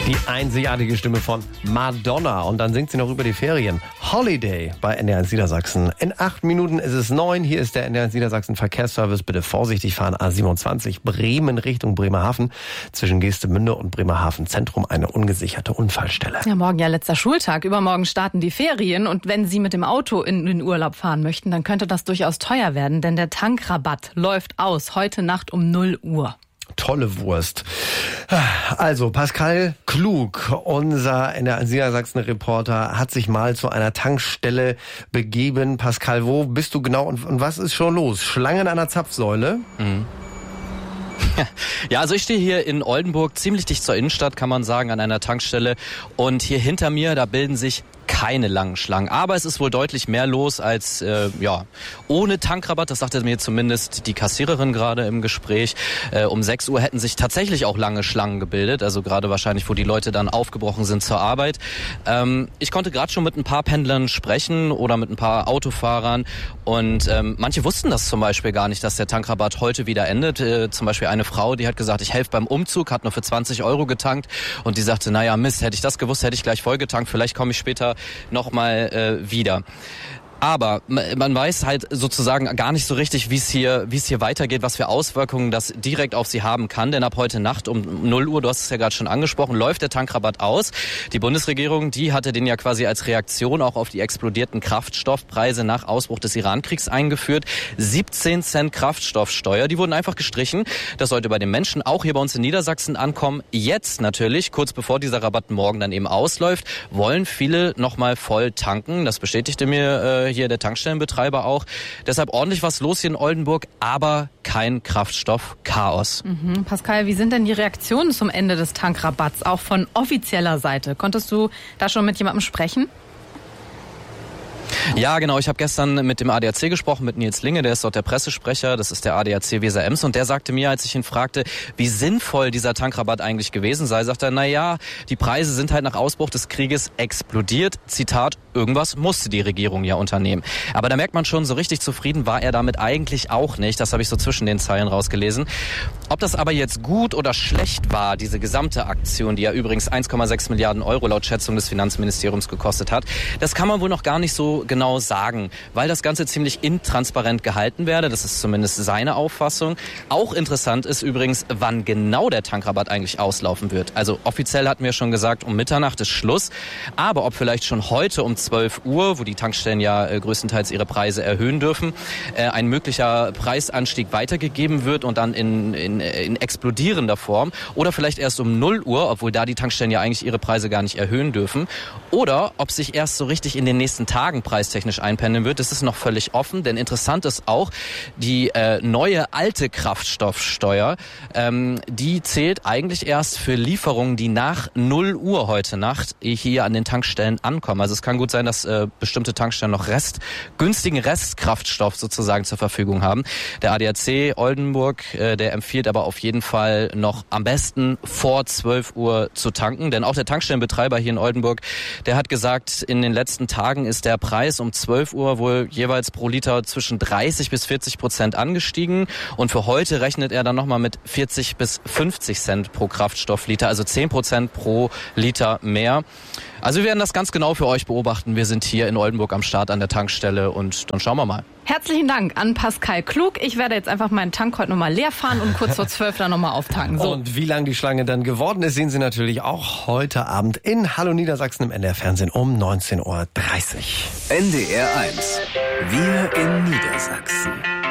Die einzigartige Stimme von Madonna. Und dann singt sie noch über die Ferien. Holiday bei NDR1 Niedersachsen. In 8 Minuten ist es 9. Hier ist der NDR1 Niedersachsen Verkehrsservice. Bitte vorsichtig fahren. A27 Bremen Richtung Bremerhaven. Zwischen Geestemünde und Bremerhaven Zentrum eine ungesicherte Unfallstelle. Ja, morgen ja letzter Schultag. Übermorgen starten die Ferien. Und wenn Sie mit dem Auto in den Urlaub fahren möchten, dann könnte das durchaus teuer werden. Denn der Tankrabatt läuft aus. Heute Nacht um 0 Uhr. Tolle Wurst. Also, Pascal Klug, unser Niedersachsen-Reporter, hat sich mal zu einer Tankstelle begeben. Pascal, wo bist du genau und was ist schon los? Schlangen an der Zapfsäule? Ja, also ich stehe hier in Oldenburg, ziemlich dicht zur Innenstadt, kann man sagen, an einer Tankstelle. Und hier hinter mir, da bilden sich keine langen Schlangen. Aber es ist wohl deutlich mehr los als ohne Tankrabatt. Das sagte mir zumindest die Kassiererin gerade im Gespräch. Um 6 Uhr hätten sich tatsächlich auch lange Schlangen gebildet. Also gerade wahrscheinlich, wo die Leute dann aufgebrochen sind zur Arbeit. Ich konnte gerade schon mit ein paar Pendlern sprechen oder mit ein paar Autofahrern. Und manche wussten das zum Beispiel gar nicht, dass der Tankrabatt heute wieder endet. Zum Beispiel eine Frau, die hat gesagt, ich helfe beim Umzug, hat nur für 20 € getankt. Und die sagte, naja Mist, hätte ich das gewusst, hätte ich gleich voll getankt. Vielleicht komme ich später nochmal wieder. Aber man weiß halt sozusagen gar nicht so richtig, wie es hier weitergeht, was für Auswirkungen das direkt auf sie haben kann. Denn ab heute Nacht um 0 Uhr, du hast es ja gerade schon angesprochen, läuft der Tankrabatt aus. Die Bundesregierung, die hatte den ja quasi als Reaktion auch auf die explodierten Kraftstoffpreise nach Ausbruch des Iran-Kriegs eingeführt. 17 Cent Kraftstoffsteuer, die wurden einfach gestrichen. Das sollte bei den Menschen auch hier bei uns in Niedersachsen ankommen. Jetzt natürlich, kurz bevor dieser Rabatt morgen dann eben ausläuft, wollen viele nochmal voll tanken. Das bestätigte mir hier der Tankstellenbetreiber auch. Deshalb ordentlich was los hier in Oldenburg, aber kein Kraftstoffchaos. Pascal, wie sind denn die Reaktionen zum Ende des Tankrabatts, auch von offizieller Seite? Konntest du da schon mit jemandem sprechen? Ja, genau. Ich habe gestern mit dem ADAC gesprochen, mit Nils Linge, der ist dort der Pressesprecher, das ist der ADAC Weser-Ems, und der sagte mir, als ich ihn fragte, wie sinnvoll dieser Tankrabatt eigentlich gewesen sei, sagt er, naja, die Preise sind halt nach Ausbruch des Krieges explodiert. Zitat, irgendwas musste die Regierung ja unternehmen. Aber da merkt man schon, so richtig zufrieden war er damit eigentlich auch nicht. Das habe ich so zwischen den Zeilen rausgelesen. Ob das aber jetzt gut oder schlecht war, diese gesamte Aktion, die ja übrigens 1,6 Milliarden € laut Schätzung des Finanzministeriums gekostet hat, das kann man wohl noch gar nicht so genau sagen, weil das Ganze ziemlich intransparent gehalten werde. Das ist zumindest seine Auffassung. Auch interessant ist übrigens, wann genau der Tankrabatt eigentlich auslaufen wird. Also offiziell hatten wir schon gesagt, um Mitternacht ist Schluss. Aber ob vielleicht schon heute um 12 Uhr, wo die Tankstellen ja größtenteils ihre Preise erhöhen dürfen, ein möglicher Preisanstieg weitergegeben wird und dann in explodierender Form. Oder vielleicht erst um 0 Uhr, obwohl da die Tankstellen ja eigentlich ihre Preise gar nicht erhöhen dürfen. Oder ob sich erst so richtig in den nächsten Tagen preistechnisch einpendeln wird, das ist noch völlig offen. Denn interessant ist auch, die neue alte Kraftstoffsteuer, die zählt eigentlich erst für Lieferungen, die nach 0 Uhr heute Nacht hier an den Tankstellen ankommen. Also es kann gut sein, dass bestimmte Tankstellen noch günstigen Restkraftstoff sozusagen zur Verfügung haben. Der ADAC Oldenburg, der empfiehlt aber auf jeden Fall noch am besten vor 12 Uhr zu tanken. Denn auch der Tankstellenbetreiber hier in Oldenburg, der hat gesagt, in den letzten Tagen ist der Preis um 12 Uhr wohl jeweils pro Liter zwischen 30 bis 40% angestiegen. Und für heute rechnet er dann nochmal mit 40 bis 50 Cent pro Kraftstoffliter, also 10% pro Liter mehr. Also wir werden das ganz genau für euch beobachten. Wir sind hier in Oldenburg am Start an der Tankstelle und dann schauen wir mal. Herzlichen Dank an Pascal Klug. Ich werde jetzt einfach meinen Tank heute nochmal leer fahren und kurz vor 12 dann nochmal auftanken. So. Und wie lang die Schlange dann geworden ist, sehen Sie natürlich auch heute Abend in Hallo Niedersachsen im NDR-Fernsehen um 19:30 Uhr. NDR 1. Wir in Niedersachsen.